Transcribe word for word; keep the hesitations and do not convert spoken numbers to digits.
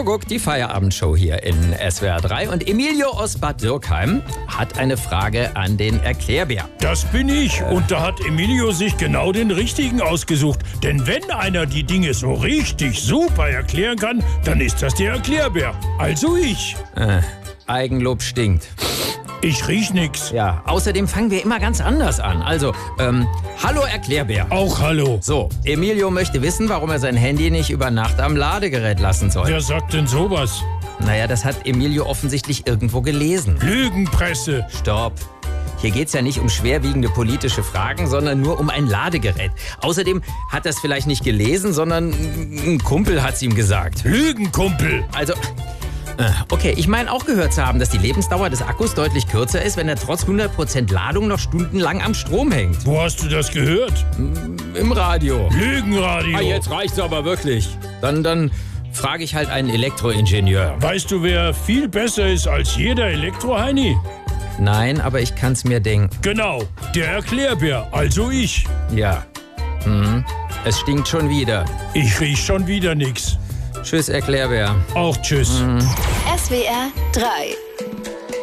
Kuckuck, die Feierabendshow hier in S W R drei. Und Emilio aus Bad Dürkheim hat eine Frage an den Erklärbär. Das bin ich. Und da hat Emilio sich genau den richtigen ausgesucht. Denn wenn einer die Dinge so richtig super erklären kann, dann ist das der Erklärbär. Also ich. Äh, Eigenlob stinkt. Ich riech nix. Ja, außerdem fangen wir immer ganz anders an. Also, ähm, hallo Erklärbär. Auch hallo. So, Emilio möchte wissen, warum er sein Handy nicht über Nacht am Ladegerät lassen soll. Wer sagt denn sowas? Naja, das hat Emilio offensichtlich irgendwo gelesen. Lügenpresse. Stopp. Hier geht's ja nicht um schwerwiegende politische Fragen, sondern nur um ein Ladegerät. Außerdem hat er es vielleicht nicht gelesen, sondern ein Kumpel hat's ihm gesagt. Lügenkumpel. Also, okay, ich meine auch gehört zu haben, dass die Lebensdauer des Akkus deutlich kürzer ist, wenn er trotz hundert Prozent Ladung noch stundenlang am Strom hängt. Wo hast du das gehört? Im Radio. Lügenradio. Ah, jetzt reicht's aber wirklich. Dann, dann frage ich halt einen Elektroingenieur. Weißt du, wer viel besser ist als jeder Elektroheini? Nein, aber ich kann's mir denken. Genau, der Erklärbär, also ich. Ja. Hm. Es stinkt schon wieder. Ich riech schon wieder nix. Tschüss, Erklärbär. Auch tschüss. Mhm. S W R drei